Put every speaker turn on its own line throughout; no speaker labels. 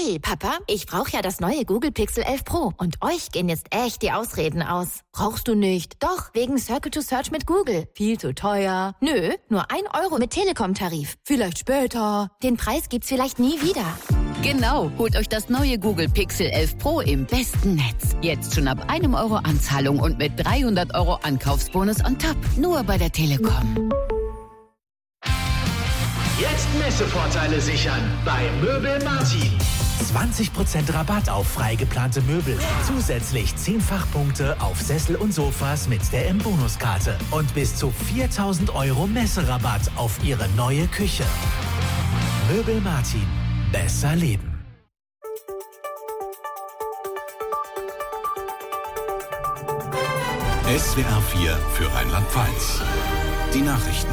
Hey Papa, ich brauche ja das neue Google Pixel 11 Pro und euch gehen jetzt echt die Ausreden aus. Brauchst du nicht? Doch, wegen Circle to Search mit Google. Viel zu teuer. Nö, nur 1 Euro mit Telekom-Tarif. Vielleicht später. Den Preis gibt's vielleicht nie wieder.
Genau, holt euch das neue Google Pixel 11 Pro im besten Netz. Jetzt schon ab 1 Euro Anzahlung und mit 300 Euro Ankaufsbonus on top. Nur bei der Telekom.
Jetzt Messevorteile sichern bei Möbel Martin.
20% Rabatt auf frei geplante Möbel. Zusätzlich 10 Fachpunkte auf Sessel und Sofas mit der M-Bonuskarte. Und bis zu 4.000 Euro Messerabatt auf Ihre neue Küche. Möbel Martin. Besser leben.
SWR 4 für Rheinland-Pfalz. Die Nachrichten.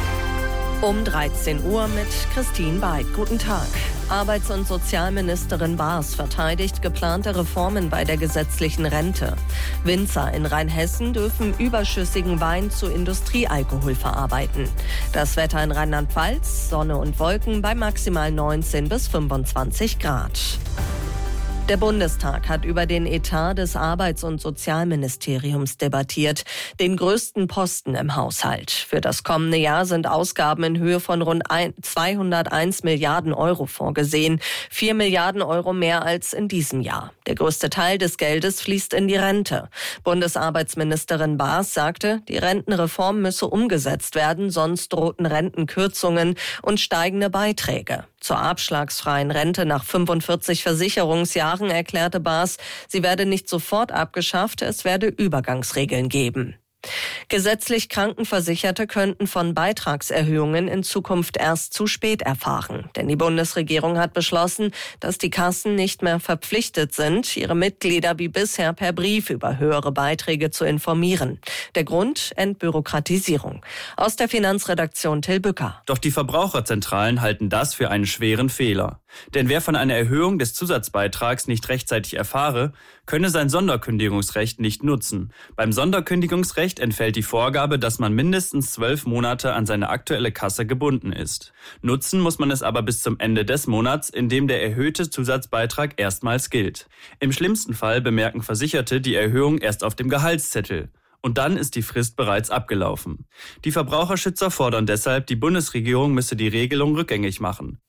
Um 13 Uhr mit Christine Beid. Guten Tag. Arbeits- und Sozialministerin Baas verteidigt geplante Reformen bei der gesetzlichen Rente. Winzer in Rheinhessen dürfen überschüssigen Wein zu Industriealkohol verarbeiten. Das Wetter in Rheinland-Pfalz, Sonne und Wolken bei maximal 19 bis 25 Grad. Der Bundestag hat über den Etat des Arbeits- und Sozialministeriums debattiert, den größten Posten im Haushalt. Für das kommende Jahr sind Ausgaben in Höhe von rund 201 Milliarden Euro vorgesehen, 4 Milliarden Euro mehr als in diesem Jahr. Der größte Teil des Geldes fließt in die Rente. Bundesarbeitsministerin Baas sagte, die Rentenreform müsse umgesetzt werden, sonst drohten Rentenkürzungen und steigende Beiträge. Zur abschlagsfreien Rente nach 45 Versicherungsjahren erklärte Baas, sie werde nicht sofort abgeschafft, es werde Übergangsregeln geben. Gesetzlich Krankenversicherte könnten von Beitragserhöhungen in Zukunft erst zu spät erfahren. Denn die Bundesregierung hat beschlossen, dass die Kassen nicht mehr verpflichtet sind, ihre Mitglieder wie bisher per Brief über höhere Beiträge zu informieren. Der Grund? Entbürokratisierung. Aus der Finanzredaktion Till Bücker.
Doch die Verbraucherzentralen halten das für einen schweren Fehler. Denn wer von einer Erhöhung des Zusatzbeitrags nicht rechtzeitig erfahre, könne sein Sonderkündigungsrecht nicht nutzen. Beim Sonderkündigungsrecht entfällt die Vorgabe, dass man mindestens 12 Monate an seine aktuelle Kasse gebunden ist. Nutzen muss man es aber bis zum Ende des Monats, in dem der erhöhte Zusatzbeitrag erstmals gilt. Im schlimmsten Fall bemerken Versicherte die Erhöhung erst auf dem Gehaltszettel. Und dann ist die Frist bereits abgelaufen. Die Verbraucherschützer fordern deshalb, die Bundesregierung müsse die Regelung rückgängig machen.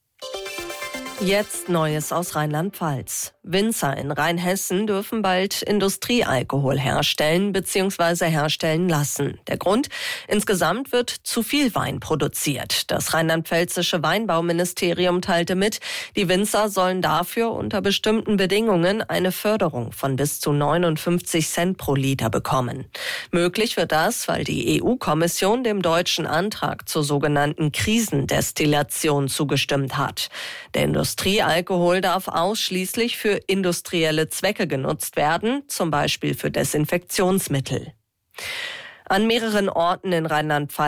Jetzt Neues aus Rheinland-Pfalz. Winzer in Rheinhessen dürfen bald Industriealkohol herstellen bzw. herstellen lassen. Der Grund? Insgesamt wird zu viel Wein produziert. Das rheinland-pfälzische Weinbauministerium teilte mit, die Winzer sollen dafür unter bestimmten Bedingungen eine Förderung von bis zu 59 Cent pro Liter bekommen. Möglich wird das, weil die EU-Kommission dem deutschen Antrag zur sogenannten Krisendestillation zugestimmt hat. Der Industriealkohol darf ausschließlich für industrielle Zwecke genutzt werden, zum Beispiel für Desinfektionsmittel. An mehreren Orten in Rheinland-Pfalz